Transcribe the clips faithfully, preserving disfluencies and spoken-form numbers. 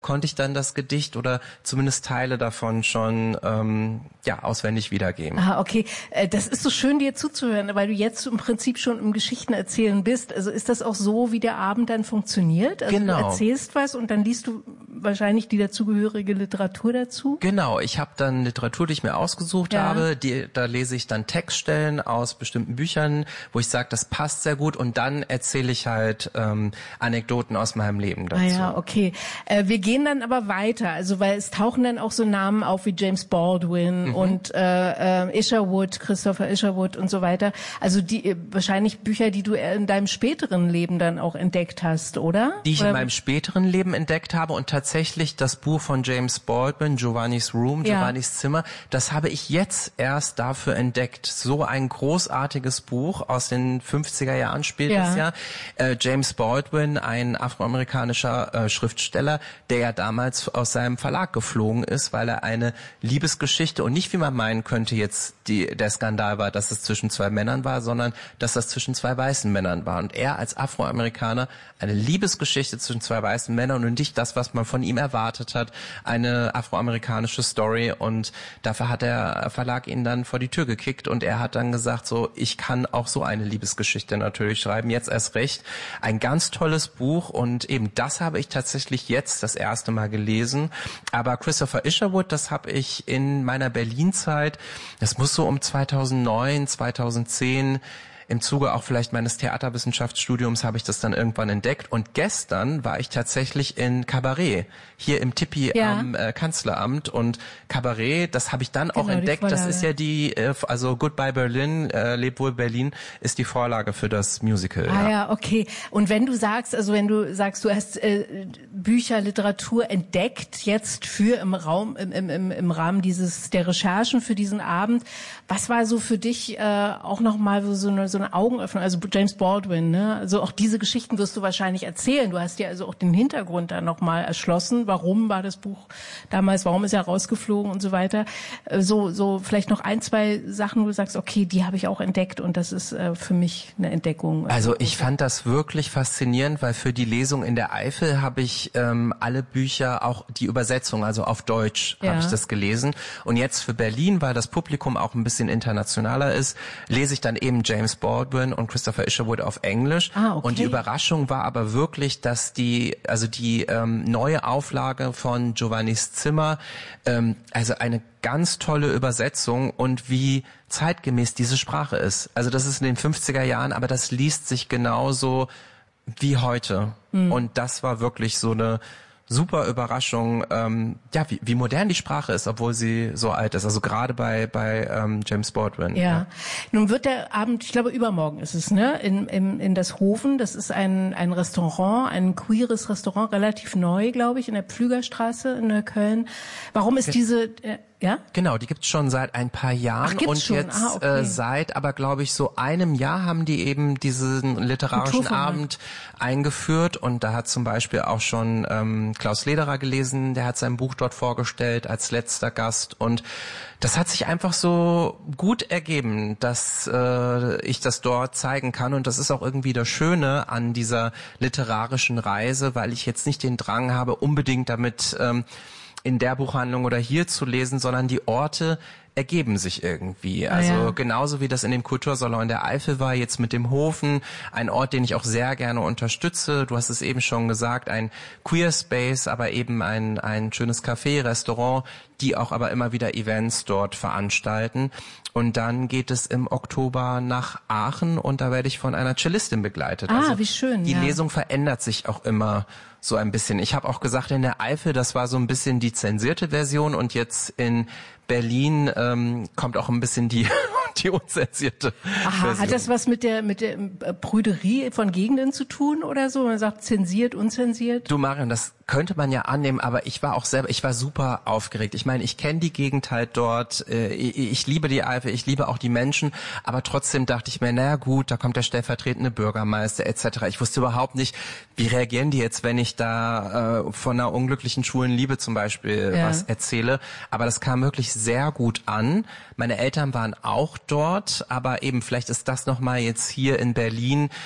konnte ich dann das Gedicht oder zumindest Teile davon schon ähm, ja auswendig wiedergeben. Ah, okay. Das ist so schön, dir zuzuhören, weil du jetzt im Prinzip schon im Geschichtenerzählen bist. Also ist das auch so, wie der Abend dann funktioniert? Also genau. Du erzählst was und dann liest du wahrscheinlich die dazugehörige Literatur dazu? Genau. Ich habe dann Literatur, die ich mir ausgesucht ja. habe. Die, da lese ich dann Textstellen aus bestimmten Büchern, wo ich sage, das passt sehr gut. Und dann erzähle ich halt ähm, Anekdoten aus meinem Leben dazu. Ah ja, okay. Äh, wir gehen dann aber weiter, also weil es tauchen dann auch so Namen auf wie James Baldwin mhm. und äh, äh, Isherwood, Christopher Isherwood und so weiter. Also die äh, wahrscheinlich Bücher, die du in deinem späteren Leben dann auch entdeckt hast, oder? Die ich oder? in meinem späteren Leben entdeckt habe und tatsächlich das Buch von James Baldwin, Giovanni's Room, ja. Giovannis Zimmer, das habe ich jetzt erst dafür entdeckt. So ein großartiges Buch aus den fünfziger Jahren spielt ja. es ja. Äh, James Baldwin, ein afroamerikanischer äh, Schriftsteller, der ja damals aus seinem Verlag geflogen ist, weil er eine Liebesgeschichte und nicht, wie man meinen könnte, jetzt die, der Skandal war, dass es zwischen zwei Männern war, sondern dass das zwischen zwei weißen Männern war. Und er als Afroamerikaner eine Liebesgeschichte zwischen zwei weißen Männern und nicht das, was man von ihm erwartet hat, eine afroamerikanische Story. Und dafür hat der Verlag ihn dann vor die Tür gekickt und er hat dann gesagt, so, ich kann auch so eine Liebesgeschichte natürlich schreiben, jetzt erst recht. Ein ganz tolles Buch und eben das habe ich tatsächlich jetzt das erste Mal gelesen, aber Christopher Isherwood, das habe ich in meiner Berlin-Zeit, das muss so um zweitausendneun, zweitausendzehn, im Zuge auch vielleicht meines Theaterwissenschaftsstudiums habe ich das dann irgendwann entdeckt und gestern war ich tatsächlich in Kabarett, hier im Tippi ja. am äh, Kanzleramt und Kabarett, das habe ich dann genau, auch entdeckt, das ist ja die, äh, also Goodbye Berlin, äh, Leb wohl Berlin, ist die Vorlage für das Musical. Ah ja. ja, okay. Und wenn du sagst, also wenn du sagst, du hast äh, Bücher, Literatur entdeckt jetzt für im Raum, im, im, im Rahmen dieses der Recherchen für diesen Abend, was war so für dich äh, auch nochmal so eine, so eine Augenöffnung, also James Baldwin, ne? Also auch diese Geschichten wirst du wahrscheinlich erzählen. Du hast dir also auch den Hintergrund da nochmal erschlossen. Warum war das Buch damals, warum ist er rausgeflogen und so weiter. So, so vielleicht noch ein, zwei Sachen, wo du sagst, okay, die habe ich auch entdeckt und das ist äh, für mich eine Entdeckung. Also ich fand das wirklich faszinierend, weil für die Lesung in der Eifel habe ich ähm, alle Bücher, auch die Übersetzung, also auf Deutsch ja. habe ich das gelesen. Und jetzt für Berlin, weil das Publikum auch ein bisschen internationaler ist, lese ich dann eben James Baldwin und Christopher Isherwood auf Englisch. Ah, okay. Und die Überraschung war aber wirklich, dass die, also die ähm, neue Auflage von Giovannis Zimmer, ähm, also eine ganz tolle Übersetzung und wie zeitgemäß diese Sprache ist. Also das ist in den fünfziger Jahren, aber das liest sich genauso wie heute. Mhm. Und das war wirklich so eine super Überraschung, ähm, ja, wie, wie modern die Sprache ist, obwohl sie so alt ist. Also gerade bei bei ähm, James Baldwin. Ja. ja. Nun wird der Abend, ich glaube übermorgen ist es, ne, in in, in das Hofen. Das ist ein ein Restaurant, ein queeres Restaurant, relativ neu, glaube ich, in der Pflügerstraße in Neukölln. Warum ist diese äh, ja? Genau, die gibt's schon seit ein paar Jahren. Ach, und schon? jetzt ah, okay. äh, seit aber, glaube ich, so einem Jahr haben die eben diesen literarischen Abend eingeführt und da hat zum Beispiel auch schon ähm, Klaus Lederer gelesen, der hat sein Buch dort vorgestellt als letzter Gast und das hat sich einfach so gut ergeben, dass äh, ich das dort zeigen kann und das ist auch irgendwie das Schöne an dieser literarischen Reise, weil ich jetzt nicht den Drang habe, unbedingt damit ähm, in der Buchhandlung oder hier zu lesen, sondern die Orte ergeben sich irgendwie. Also ah, ja. genauso wie das in dem Kultursalon der Eifel war, jetzt mit dem Hofen, ein Ort, den ich auch sehr gerne unterstütze. Du hast es eben schon gesagt, ein Queer Space, aber eben ein ein schönes Café, Restaurant, die auch aber immer wieder Events dort veranstalten. Und dann geht es im Oktober nach Aachen und da werde ich von einer Cellistin begleitet. Ah, also wie schön. Die ja. Lesung verändert sich auch immer so ein bisschen. Ich habe auch gesagt, in der Eifel, das war so ein bisschen die zensierte Version und jetzt in Berlin ähm, kommt auch ein bisschen die die unzensierte Aha, Version. hat das was mit der mit der Prüderie von Gegenden zu tun oder so? Man sagt zensiert, unzensiert? Du Marion, das könnte man ja annehmen, aber ich war auch selber, ich war super aufgeregt. Ich meine, ich kenne die Gegend halt dort, ich liebe die Eifel, ich liebe auch die Menschen, aber trotzdem dachte ich mir, naja gut, da kommt der stellvertretende Bürgermeister et cetera. Ich wusste überhaupt nicht, wie reagieren die jetzt, wenn ich da äh, von einer unglücklichen schwulen Liebe zum Beispiel ja. was erzähle. Aber das kam wirklich sehr gut an. Meine Eltern waren auch dort, aber eben vielleicht ist das nochmal jetzt hier in Berlin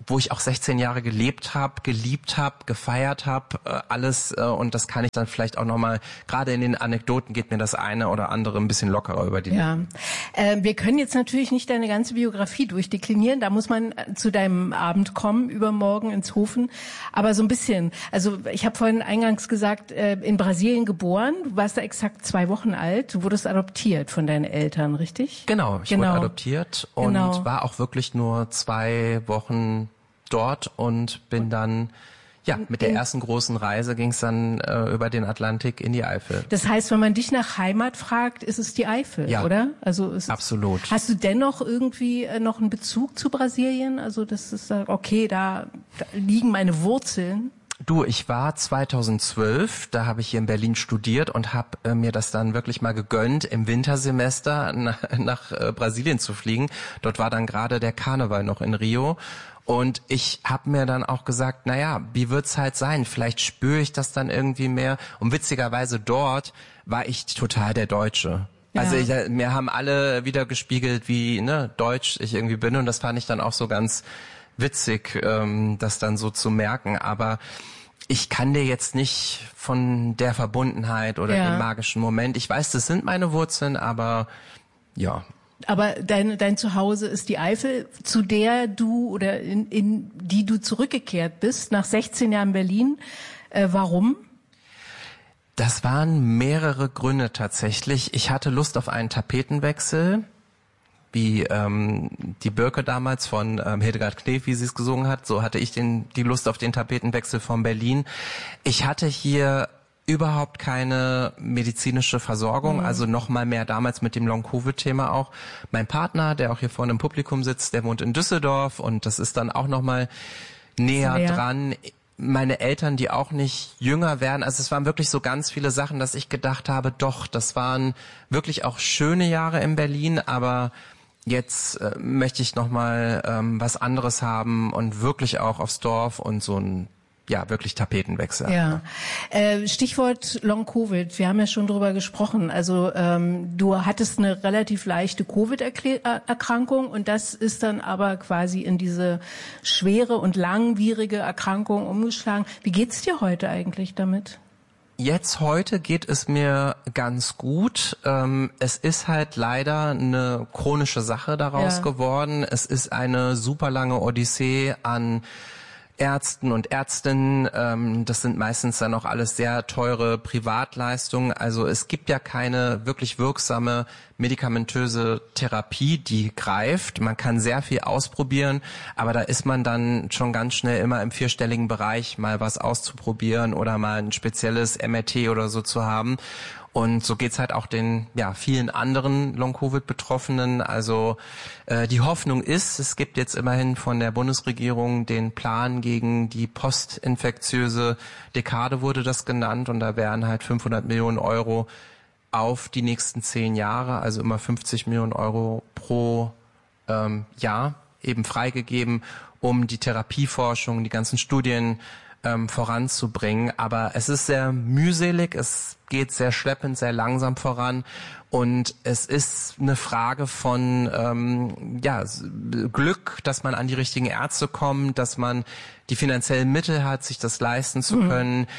wo ich auch sechzehn Jahre gelebt habe, geliebt habe, gefeiert habe, äh, alles äh, und das kann ich dann vielleicht auch nochmal, gerade in den Anekdoten geht mir das eine oder andere ein bisschen lockerer über die Ja, äh, wir können jetzt natürlich nicht deine ganze Biografie durchdeklinieren, da muss man zu deinem Abend kommen, übermorgen ins Hofen, aber so ein bisschen, also ich habe vorhin eingangs gesagt, äh, in Brasilien geboren, du warst da exakt zwei Wochen alt, du wurdest adoptiert von deinen Eltern, richtig? Genau, ich genau. wurde adoptiert und genau. war auch wirklich nur zwei Wochen dort und bin dann, ja, mit der ersten großen Reise ging es dann äh, über den Atlantik in die Eifel. Das heißt, wenn man dich nach Heimat fragt, ist es die Eifel, ja, oder? Also ist absolut. Es, hast du dennoch irgendwie äh, noch einen Bezug zu Brasilien? Also das ist äh, okay, da, da liegen meine Wurzeln. Du, ich war zweitausendzwölf, da habe ich hier in Berlin studiert und habe äh, mir das dann wirklich mal gegönnt, im Wintersemester nach, nach äh, Brasilien zu fliegen. Dort war dann gerade der Karneval noch in Rio. Und ich habe mir dann auch gesagt, naja, wie wird's halt sein? Vielleicht spüre ich das dann irgendwie mehr. Und witzigerweise dort war ich total der Deutsche. Ja. Also ich, mir haben alle wieder gespiegelt, wie ne, deutsch ich irgendwie bin. Und das fand ich dann auch so ganz witzig, ähm, das dann so zu merken. Aber ich kann dir jetzt nicht von der Verbundenheit oder ja. dem magischen Moment. Ich weiß, das sind meine Wurzeln, aber ja. Aber dein, dein Zuhause ist die Eifel, zu der du oder in, in die du zurückgekehrt bist, nach sechzehn Jahren Berlin. Äh, warum? Das waren mehrere Gründe tatsächlich. Ich hatte Lust auf einen Tapetenwechsel, wie ähm, die Birke damals von ähm, Hildegard Knef, wie sie es gesungen hat. So hatte ich den, die Lust auf den Tapetenwechsel von Berlin. Ich hatte hier überhaupt keine medizinische Versorgung, mhm. also noch mal mehr damals mit dem Long-Covid-Thema auch. Mein Partner, der auch hier vorne im Publikum sitzt, der wohnt in Düsseldorf und das ist dann auch noch mal näher ja. dran. Meine Eltern, die auch nicht jünger werden, also es waren wirklich so ganz viele Sachen, dass ich gedacht habe, doch, das waren wirklich auch schöne Jahre in Berlin, aber jetzt äh, möchte ich noch mal ähm, was anderes haben und wirklich auch aufs Dorf und so ein ja, wirklich Tapetenwechsel. Ja, äh, Stichwort Long-Covid. Wir haben ja schon drüber gesprochen. Also ähm, du hattest eine relativ leichte Covid-Erkrankung und das ist dann aber quasi in diese schwere und langwierige Erkrankung umgeschlagen. Wie geht's dir heute eigentlich damit? Jetzt heute geht es mir ganz gut. Ähm, es ist halt leider eine chronische Sache daraus ja. geworden. Es ist eine super lange Odyssee an Ärzten und Ärztinnen, ähm, das sind meistens dann auch alles sehr teure Privatleistungen. Also es gibt ja keine wirklich wirksame medikamentöse Therapie, die greift. Man kann sehr viel ausprobieren, aber da ist man dann schon ganz schnell immer im vierstelligen Bereich, mal was auszuprobieren oder mal ein spezielles M R T oder so zu haben. Und so geht's halt auch den ja vielen anderen Long-Covid-Betroffenen. Also äh, die Hoffnung ist, es gibt jetzt immerhin von der Bundesregierung den Plan gegen die postinfektiöse Dekade, wurde das genannt. Und da wären halt fünfhundert Millionen Euro auf die nächsten zehn Jahre, also immer fünfzig Millionen Euro pro ähm, Jahr eben freigegeben, um die Therapieforschung, die ganzen Studien ähm, voranzubringen. Aber es ist sehr mühselig, es geht sehr schleppend, sehr langsam voran und es ist eine Frage von ähm, ja Glück, dass man an die richtigen Ärzte kommt, dass man die finanziellen Mittel hat, sich das leisten zu können. Mhm.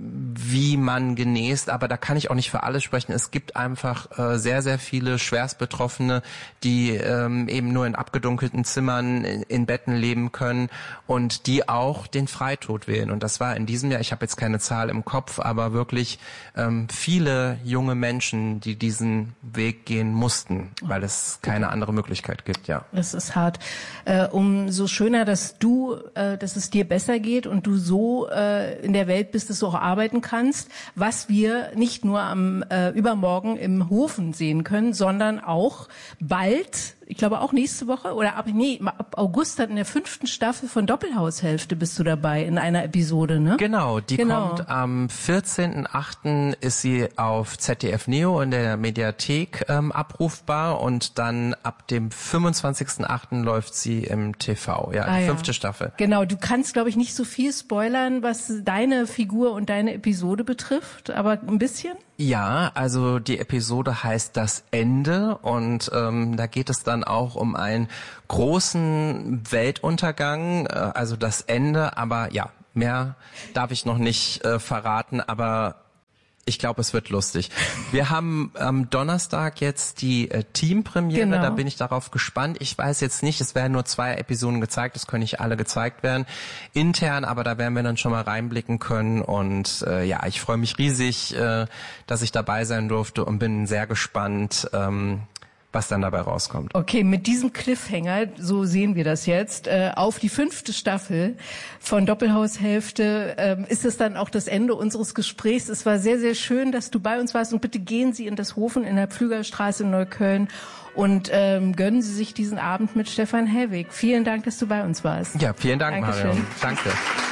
Wie man genäst, aber da kann ich auch nicht für alle sprechen. Es gibt einfach äh, sehr, sehr viele Schwerstbetroffene, die ähm, eben nur in abgedunkelten Zimmern in, in Betten leben können und die auch den Freitod wählen. Und das war in diesem Jahr, ich habe jetzt keine Zahl im Kopf, aber wirklich ähm, viele junge Menschen, die diesen Weg gehen mussten, weil es keine andere Möglichkeit gibt. Ja, es ist hart. Äh, umso schöner, dass du, äh, dass es dir besser geht und du so äh, in der Welt bist, dass du auch arbeiten kannst, was wir nicht nur am äh, übermorgen im Hofen sehen können, sondern auch bald, ich glaube auch nächste Woche oder ab, nee, ab August dann in der fünften Staffel von Doppelhaushälfte bist du dabei in einer Episode, ne? Genau, die genau. kommt am vierzehnten achten ist sie auf Z D F Neo in der Mediathek ähm, abrufbar und dann ab dem fünfundzwanzigsten achten läuft sie im T V, ja, ah, die ja. fünfte Staffel. Genau, du kannst, glaube ich, nicht so viel spoilern, was deine Figur und deine Episode betrifft, aber ein bisschen? Ja, also die Episode heißt Das Ende und ähm, da geht es dann dann auch um einen großen Weltuntergang, äh, also das Ende, aber ja, mehr darf ich noch nicht äh, verraten, aber ich glaube, es wird lustig. Wir haben am Donnerstag jetzt die äh, Teampremiere, genau. Da bin ich darauf gespannt. Ich weiß jetzt nicht, es werden nur zwei Episoden gezeigt, es können nicht alle gezeigt werden, intern, aber da werden wir dann schon mal reinblicken können und äh, ja, ich freue mich riesig, äh, dass ich dabei sein durfte und bin sehr gespannt, ähm, was dann dabei rauskommt. Okay, mit diesem Cliffhanger, so sehen wir das jetzt, äh, auf die fünfte Staffel von Doppelhaushälfte ähm, ist es dann auch das Ende unseres Gesprächs. Es war sehr, sehr schön, dass du bei uns warst und bitte gehen Sie in das Hofen in der Pflügerstraße in Neukölln und ähm, gönnen Sie sich diesen Abend mit Stefan Hellwig. Vielen Dank, dass du bei uns warst. Ja, vielen Dank, Dankeschön. Marion. Danke.